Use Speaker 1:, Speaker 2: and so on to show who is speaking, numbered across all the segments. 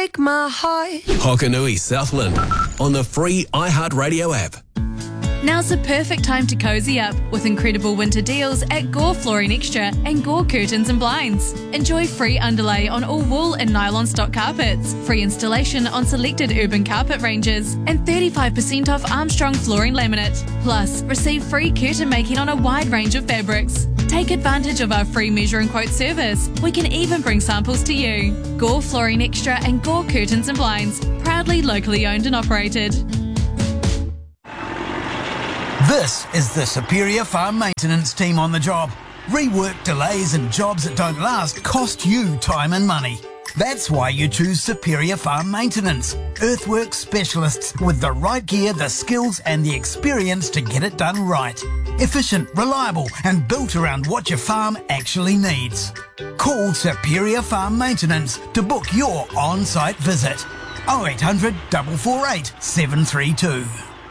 Speaker 1: break my heart.
Speaker 2: Hokanui Southland on the free iHeartRadio app.
Speaker 3: Now's the perfect time to cozy up with incredible winter deals at Gore Flooring Extra and Gore Curtains and Blinds. Enjoy free underlay on all wool and nylon stock carpets, free installation on selected urban carpet ranges, and 35% off Armstrong flooring laminate. Plus, receive free curtain making on a wide range of fabrics. Take advantage of our free measure and quote service. We can even bring samples to you. Gore Flooring Extra and Gore Curtains and Blinds, proudly locally owned and operated.
Speaker 4: This is the Superior Farm Maintenance team on the job. Rework delays and jobs that don't last cost you time and money. That's why you choose Superior Farm Maintenance. Earthworks specialists with the right gear, the skills and the experience to get it done right. Efficient, reliable and built around what your farm actually needs. Call Superior Farm Maintenance to book your on-site visit. 0800 448 732.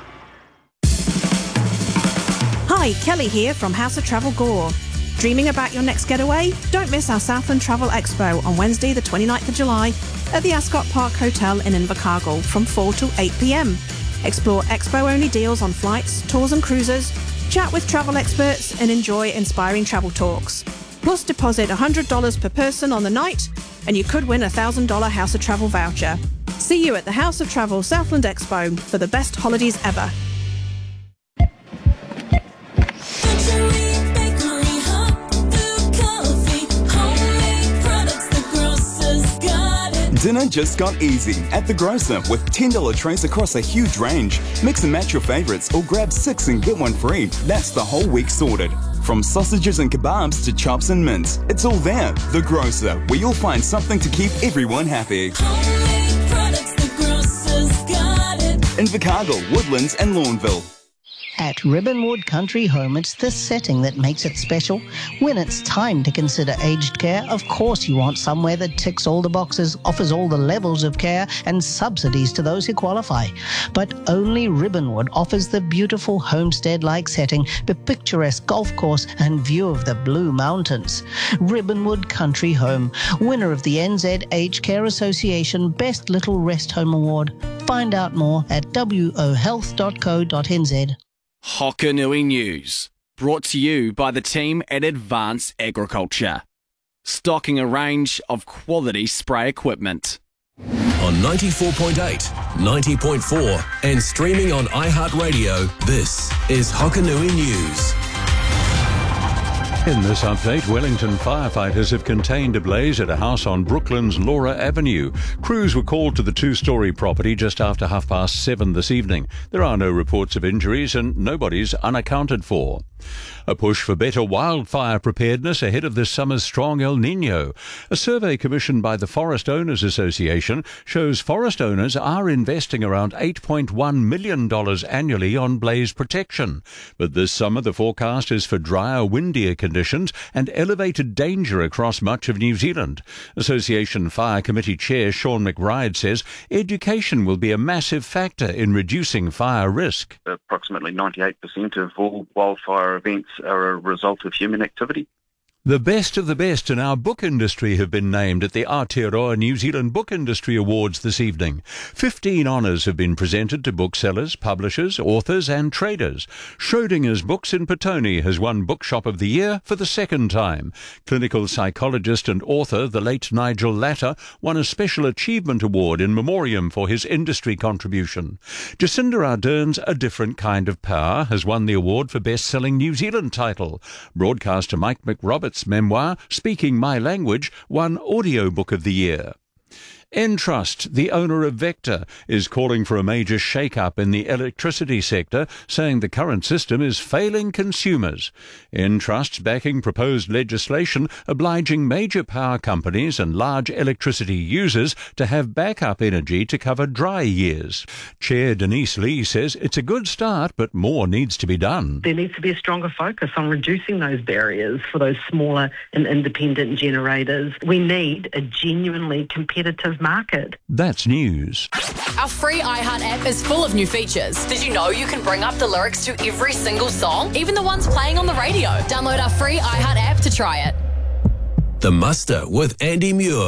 Speaker 5: Hi, Kelly here from House of Travel Gore. Dreaming about your next getaway? Don't miss our Southland Travel Expo on Wednesday the 29th of July at the Ascot Park Hotel in Invercargill from 4 to 8 p.m. Explore expo-only deals on flights, tours and cruises, chat with travel experts and enjoy inspiring travel talks. Plus deposit $100 per person on the night and you could win a $1,000 House of Travel voucher. See you at the House of Travel Southland Expo for the best holidays ever.
Speaker 6: Dinner just got easy at The Grocer with $10 trays across a huge range. Mix and match your favourites or grab 6 and get 1 free. That's the whole week sorted. From sausages and kebabs to chops and mince, it's all there. The Grocer, where you'll find something to keep everyone happy.
Speaker 7: Homemade products, The Grocer's got it.
Speaker 6: Invercargill, Woodlands and Lawnville.
Speaker 8: At Ribbonwood Country Home, it's this setting that makes it special. When it's time to consider aged care, of course you want somewhere that ticks all the boxes, offers all the levels of care and subsidies to those who qualify. But only Ribbonwood offers the beautiful homestead-like setting, the picturesque golf course and view of the Blue Mountains. Ribbonwood Country Home, winner of the NZ Aged Care Association Best Little Rest Home Award. Find out more at wohealth.co.nz.
Speaker 9: Hokanui News, brought to you by the team at Advanced Agriculture, stocking a range of quality spray equipment.
Speaker 2: On 94.8, 90.4 and streaming on iHeartRadio, this is Hokanui News.
Speaker 10: In this update, Wellington firefighters have contained a blaze at a house on Brooklands Laura Avenue. Crews were called to the 2-storey property just after 7:30 this evening. There are no reports of injuries and nobody's unaccounted for. A push for better wildfire preparedness ahead of this summer's strong El Niño. A survey commissioned by the Forest Owners Association shows forest owners are investing around $8.1 million annually on blaze protection. But this summer the forecast is for drier, windier conditions and elevated danger across much of New Zealand. Association Fire Committee Chair Sean McBride says education will be a massive factor in reducing fire risk.
Speaker 11: Approximately 98% of all wildfire events are a result of human activity.
Speaker 10: The best of the best in our book industry have been named at the Aotearoa New Zealand Book Industry Awards this evening. 15 honours have been presented to booksellers, publishers, authors and traders. Schrodinger's Books in Petone has won Bookshop of the Year for the second time. Clinical psychologist and author, the late Nigel Latter, won a Special Achievement Award in memoriam for his industry contribution. Jacinda Ardern's A Different Kind of Power has won the award for best-selling New Zealand title. Broadcaster Mike McRoberts' memoir, Speaking My Language, won Audiobook of the Year. Entrust, the owner of Vector, is calling for a major shake-up in the electricity sector, saying the current system is failing consumers. Entrust's backing proposed legislation obliging major power companies and large electricity users to have backup energy to cover dry years. Chair Denise Lee says it's a good start, but more needs to be done.
Speaker 12: There needs to be a stronger focus on reducing those barriers for those smaller and independent generators. We need a genuinely competitive market.
Speaker 10: That's news.
Speaker 13: Our free iHeart app is full of new features. Did you know you can bring up the lyrics to every single song, even the ones playing on the radio? Download our free iHeart app to try it.
Speaker 2: The Muster with Andy Muir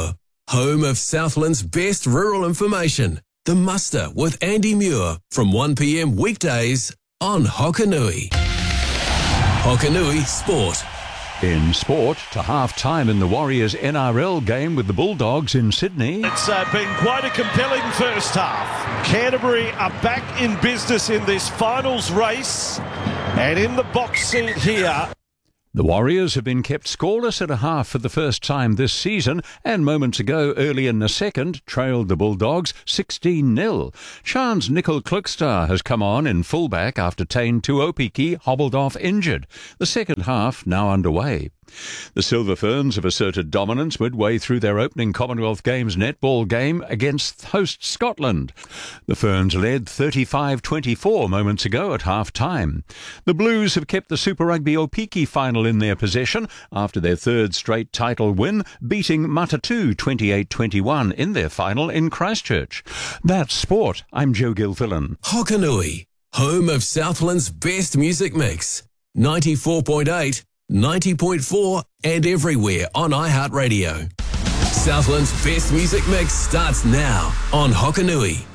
Speaker 2: home of Southland's best rural information. The Muster with Andy Muir from 1 p.m. weekdays on Hokanui. Hokanui Sport.
Speaker 10: In sport, to half-time in the Warriors NRL game with the Bulldogs in Sydney.
Speaker 1: It's been quite a compelling first half. Canterbury are back in business in this finals race and in the box seat here.
Speaker 10: The Warriors have been kept scoreless at a half for the first time this season, and moments ago, early in the second, trailed the Bulldogs 16-0. Chance Nickel Klukstar has come on in fullback after Tain Tuopiki hobbled off injured. The second half now underway. The Silver Ferns have asserted dominance midway through their opening Commonwealth Games netball game against host Scotland. The Ferns led 35-24 moments ago at half-time. The Blues have kept the Super Rugby Opiki final in their possession after their third straight title win, beating Matatu 28-21 in their final in Christchurch. That's sport. I'm Joe Gilfillan.
Speaker 2: Hokanui, home of Southland's best music mix. 94.8, 90.4 and everywhere on iHeartRadio. Southland's best music mix starts now on Hokanui.